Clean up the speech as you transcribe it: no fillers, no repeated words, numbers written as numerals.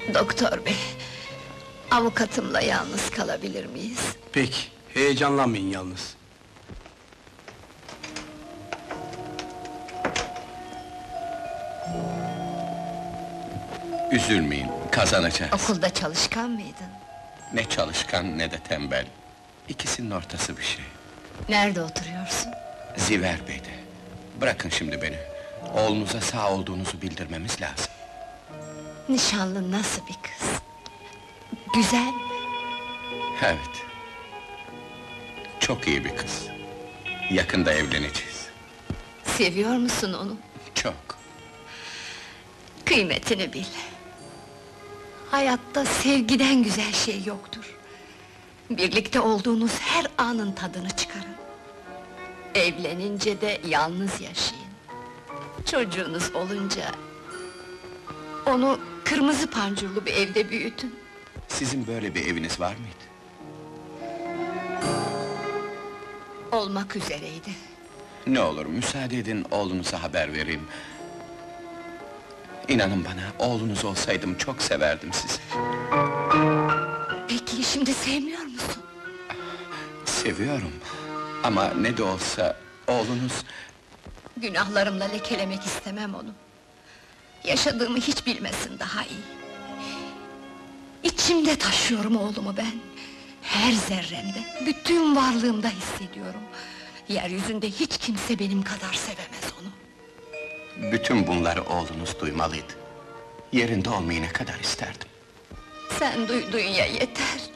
Doktor bey, avukatımla yalnız kalabilir miyiz? Peki, heyecanlanmayın yalnız. Üzülmeyin, kazanacağız. Okulda çalışkan mıydın? Ne çalışkan ne de tembel. İkisinin ortası bir şey. Nerede oturuyorsun? Ziver Bey'de. Bırakın şimdi beni. Oğlunuza sağ olduğunuzu bildirmemiz lazım. Nişanlın nasıl bir kız? Güzel mi? Evet. Çok iyi bir kız. Yakında evleneceğiz. Seviyor musun onu? Çok. Kıymetini bil. Hayatta sevgiden güzel şey yoktur. Birlikte olduğunuz her anın tadını çıkarın. Evlenince de yalnız yaşayın. Çocuğunuz olunca... onu kırmızı pancurlu bir evde büyütün. Sizin böyle bir eviniz var mıydı? Olmak üzereydi. Ne olur müsaade edin oğlunuza haber vereyim. İnanın bana, oğlunuz olsaydım çok severdim sizi. Peki şimdi sevmiyor musun? Seviyorum. Ama ne de olsa oğlunuz... Günahlarımla lekelemek istemem onu. Yaşadığımı hiç bilmesin daha iyi. İçimde taşıyorum oğlumu ben. Her zerremde, bütün varlığımda hissediyorum. Yeryüzünde hiç kimse benim kadar sevemez onu. Bütün bunları oğlunuz duymalıydı. Yerinde olmayı ne kadar isterdim. Sen duyduğun ya yeter.